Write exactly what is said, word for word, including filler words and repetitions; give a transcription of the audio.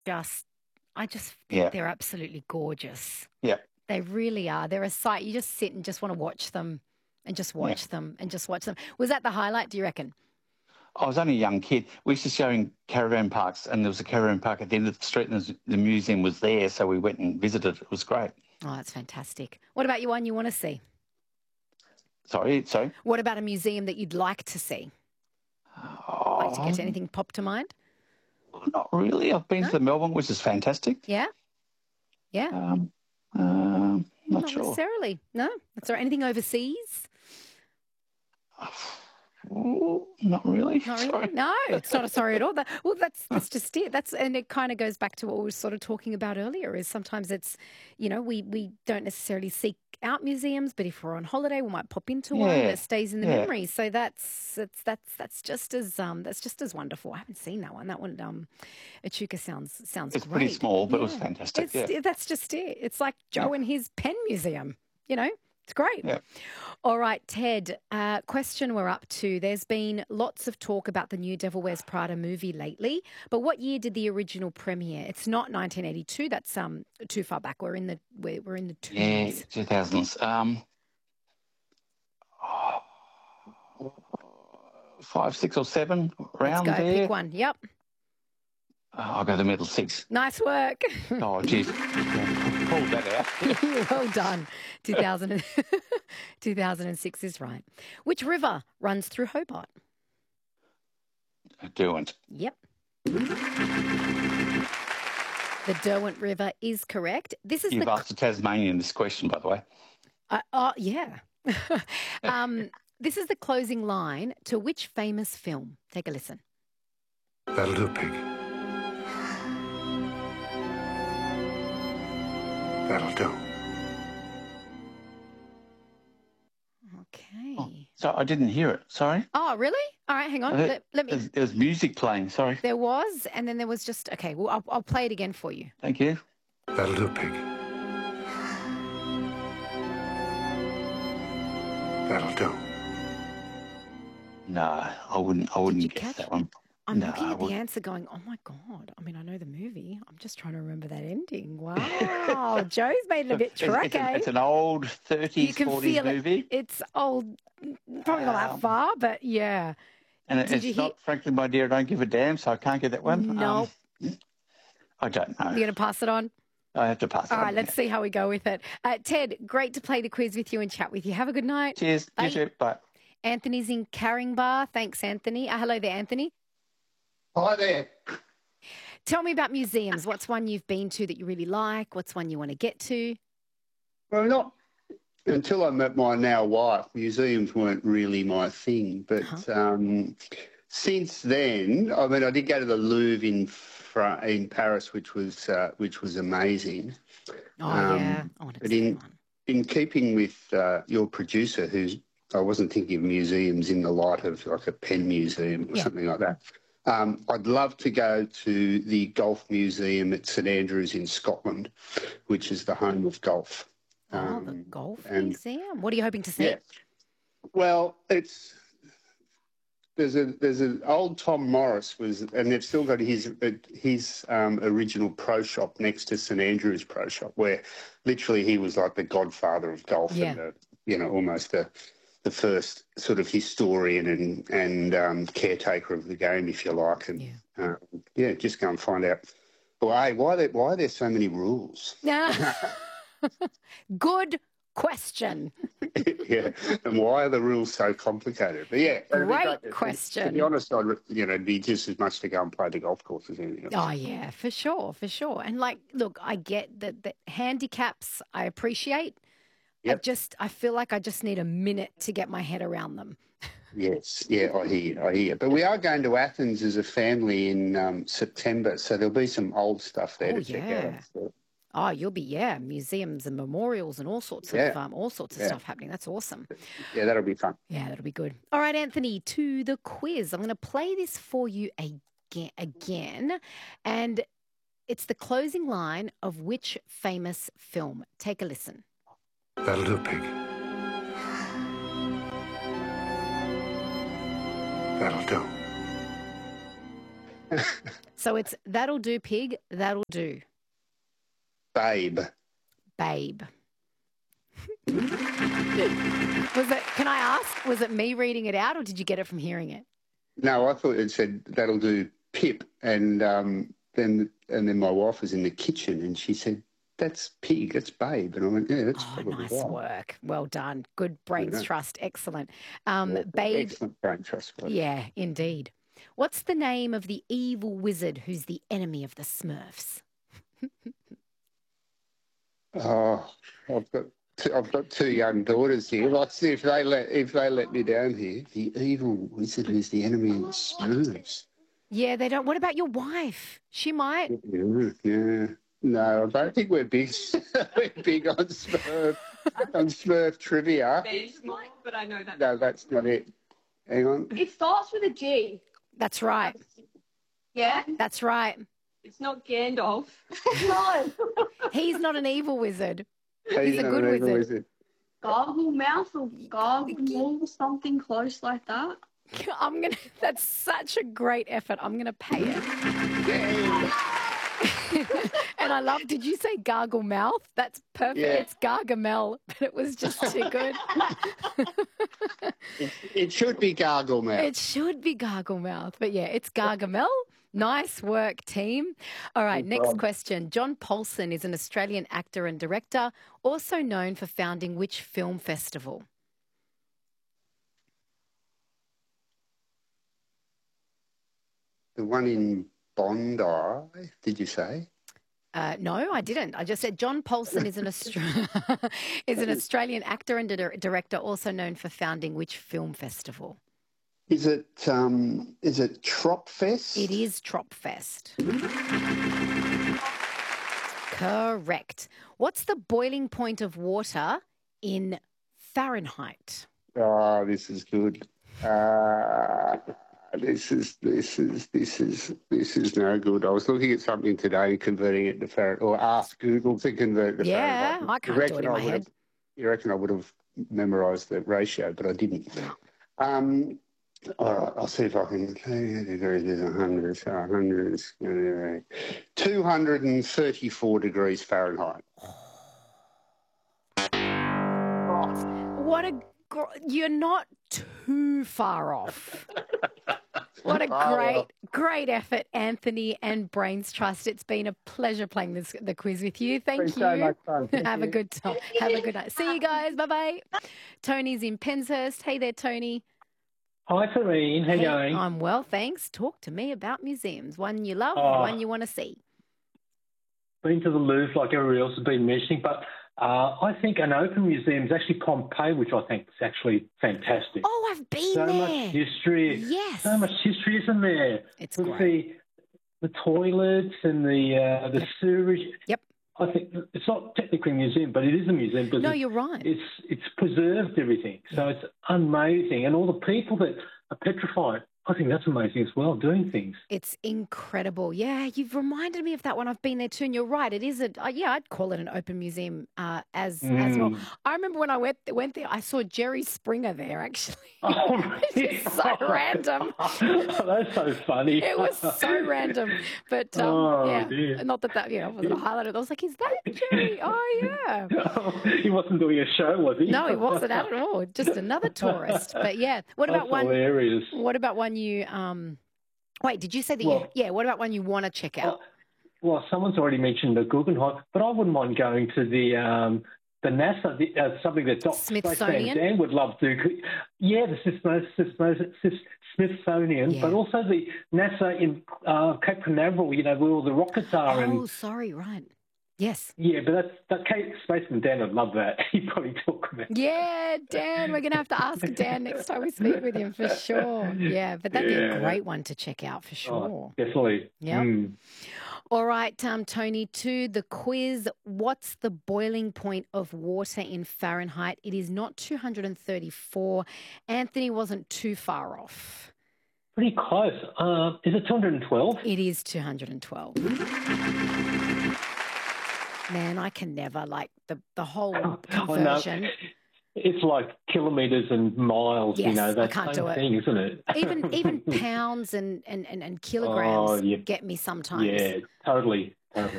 just, I just think Yeah. they're absolutely gorgeous. Yeah. They really are. They're a sight. You just sit and just want to watch them and just Yeah. watch them and just watch them. Was that the highlight, do you reckon? I was only a young kid. We used to go in caravan parks, and there was a caravan park at the end of the street, and there's- the museum was there, so we went and visited. It was great. Oh, that's fantastic. What about you, one you want to see? Sorry, sorry. What about a museum that you'd like to see? Like to get to Oh, anything pop to mind? not really. I've been No? to the Melbourne, which is fantastic. Yeah? Yeah? Um, um, not Not sure. necessarily. No? That's all right. Anything overseas? Ooh, not really. Not really. Sorry. No, it's not a sorry at all. That, well, that's that's just it. That's and it kind of goes back to what we were sort of talking about earlier. Is sometimes it's, you know, we we don't necessarily seek out museums, but if we're on holiday, we might pop into one Yeah, that stays in the yeah. memory. So that's that's that's that's just as um that's just as wonderful. I haven't seen that one. That one um, Echuca sounds sounds It's pretty great. small, but it was Yeah, fantastic. it's Yeah, that's just it. It's like yeah, Joe and his pen museum. You know, it's great. yeah. All right, Ted, uh, question we're up to. There's been lots of talk about the new Devil Wears Prada movie lately, but what year did the original premiere? It's not nineteen eighty-two. That's um too far back. We're in the we're, we're in the Yeah, twos. two thousands. Um, five, six, or seven, Let's around go. Pick there. one. Yep. Oh, I'll go the middle six. Nice work. Oh, geez. Pulled that out. Well done. two thousand, two thousand six is right. Which river runs through Hobart? Derwent. Yep. The Derwent River is correct. This is You've the asked a Tasmanian this question, by the way. Uh, oh, yeah. um, this is the closing line to which famous film? Take a listen. That'll do, pig. That'll do. Okay. Oh, so I didn't hear it. Sorry. Oh, really? All right, hang on. Uh, Let, let me. There's, there's music playing. Sorry. There was, and then there was just, okay, well, I'll, I'll play it again for you. Thank you. That'll do, pig. That'll do. No, I wouldn't. I wouldn't you guess catch that one. I'm No, looking I at the wouldn't. answer going, oh my God. I mean, I know the movie. I'm just trying to remember that ending. Wow. Joe's made it a bit It's, it's, tricky. an, it's an old You thirties, can forties feel it. movie. It's old, probably not that Um, far, but yeah. And it- Did it's you hear? not, frankly, my dear, I don't give a damn, so I can't get that one. No. Um, I don't know. You're going to pass it on? I have to pass it All on. right, let's see how we go with it. Uh, Ted, great to play the quiz with you and chat with you. Have a good night. Cheers. Bye. You too. Bye. Anthony's in Caringbah. Thanks, Anthony. Uh, hello there, Anthony. Hi there. Tell me about museums. What's one you've been to that you really like? What's one you want to get to? Well, not until I met my now wife, museums weren't really my thing. But Uh-huh. um, since then, I mean, I did go to the Louvre in Fra- in Paris, which was uh, which was amazing. Oh, Um, yeah. I want to but see in that one. in keeping with uh, your producer, who's I wasn't thinking of museums in the light of like a pen museum or Yeah. something like that. Um, I'd love to go to the Golf Museum at St Andrews in Scotland, which is the home of golf. Oh, the Um, Golf and Museum. What are you hoping to see? yeah, well, it's there's a there's an old Tom Morris was, and they've still got his his um, original pro shop next to St Andrews Pro Shop, where literally he was like the godfather of golf Yeah. and the, you know almost the the first sort of historian and and um, caretaker of the game, if you like, and Yeah. uh, yeah, just go and find out why why there why are there so many rules? Yeah. Good question. Yeah, and why are the rules so complicated? But yeah, it'd be Great to- question. To be honest, I'd you know it'd be just as much to go and play the golf course as anything else. Oh, yeah, for sure, for sure. And like, look, I get that the handicaps I appreciate. I Yep. just, I feel like I just need a minute to get my head around them. Yes, yeah, I hear you, I hear you. But we are going to Athens as a family in um, September, so there'll be some old stuff there Oh, to check yeah. out. So, Oh, you'll be, yeah, museums and memorials and all sorts of, Yeah. um, all sorts of Yeah. stuff happening. That's awesome. yeah, that'll be fun. Yeah, that'll be good. All right, Anthony, to the quiz. I'm going to play this for you again, again, and it's the closing line of which famous film? Take a listen. That'll do, pig. That'll do. So it's that'll do, pig, that'll do. Babe. Babe. Was it, can I ask, was it me reading it out or did you get it from hearing it? No, I thought it said that'll do, Pip, and um, then and then my wife was in the kitchen and she said, "That's pig, that's babe," and I went, "Yeah, that's Oh, probably nice right." work. Well done. Good brains Yeah. trust. Excellent. Um, Yeah, babe. excellent brain trust. Right? Yeah, indeed. What's the name of the evil wizard who's the enemy of the Smurfs? Oh, I've got two, I've got two young daughters here. Let's see if they let if they let me down here. The evil wizard who's the enemy of the Smurfs. Yeah, they don't. What about your wife? She might. Yeah, yeah. No, I don't think we're big. We're big on Smurf on Smurf trivia. But I know that. No, that's not it. Hang on. It starts with a G. That's right. Yeah? That's right. It's not Gandalf. No. He's not an evil wizard. He's a not good an evil wizard. Gargle mouth or gargle or something close like that. I'm gonna. That's such a great effort. I'm gonna pay it. And I love. Did you say gargle mouth? That's perfect. Yeah. It's Gargamel, but it was just too good. It, it should be gargle mouth. It should be gargle mouth, but yeah, it's Gargamel. Nice work, team. All right, No next problem. question. John Paulson is an Australian actor and director, also known for founding which film festival? The one in Bondi, did you say? Uh, no, I didn't. I just said John Paulson is an Austra- is an Australian actor and dir- director, also known for founding which film festival? Is it um is it Tropfest? It is Tropfest. Correct. What's the boiling point of water in Fahrenheit? Oh, this is good. Uh, this is this is this is this is no good. I was looking at something today and converting it to Fahrenheit, or asked Google to convert it to Yeah, Fahrenheit. I You can't do reckon it in I my would head. have- You reckon I would have memorised the ratio, but I didn't. Um, all right, I'll see if I can. Degrees is one hundred, so one hundred is two hundred thirty-four degrees Fahrenheit. What a gr- you're not too far off. What a Oh, great, well. great effort, Anthony and Brains Trust. It's been a pleasure playing this the quiz with you. Thank Been you. so much fun. Thank Have a you. good time. Have a good night. See you guys. Bye bye. Tony's in Penshurst. Hey there, Tony. Hi, Serene. How you Hey, going? I'm well, thanks. Talk to me about museums. One you love, Oh. one you want to see. Been to the Louvre like everybody else has been mentioning, but uh, I think an open museum is actually Pompeii, which I think is actually fantastic. Oh, I've been so there. much history. Yes. So much history, isn't there? It's With great. the the toilets and the uh, the sewage. Yep. I think it's not technically a museum, but it is a museum because No, it's, you're right. it's it's preserved everything. So it's amazing, and all the people that are petrified. I think that's amazing as well, doing things. It's incredible. Yeah, you've reminded me of that one. I've been there too, and you're right. It is a uh, yeah. I'd call it an open museum uh, as as well. Mm. I remember when I went went there, I saw Jerry Springer there. Actually, Oh, it's just so random. That's so funny. It was so random, but um, Oh, yeah, dear. not that that you know wasn't a highlight. I was like, is that Jerry? Oh yeah. He wasn't doing a show, was he? No, he wasn't at all. Just another tourist. But yeah, what about That's one? hilarious. What about one you um? Wait, did you say that? you, Well- yeah. What about one you want to check out? Well, well, someone's already mentioned the Guggenheim, but I wouldn't mind going to the um, the NASA, the, uh, something that Doctor Smithsonian? Dan would love to. Yeah, the Smithsonian, Smithsonian, Yeah. but also the NASA in uh, Cape Canaveral. You know, where all the rockets are, Oh, and sorry, right. Yes. yeah, but that's that Cape Spaceman Dan would love that. He'd probably talk about. Yeah, Dan, we're going to have to ask Dan next time we speak with him for sure. Yeah, but that'd be a Yeah. great one to check out for sure. Oh, definitely. Yeah. Mm. All right, um, Tony, to the quiz. What's the boiling point of water in Fahrenheit? It is not two hundred thirty-four. Anthony wasn't too far off. Pretty close. Uh, is it two hundred twelve? It is two hundred twelve. Man, I can never, like, the, the whole I know. conversion. it's like kilometres and miles, Yes, you know, I that can't same do it. thing, isn't it? Even even pounds and, and, and, and kilograms Oh, yeah. get me sometimes. Yeah, totally, totally.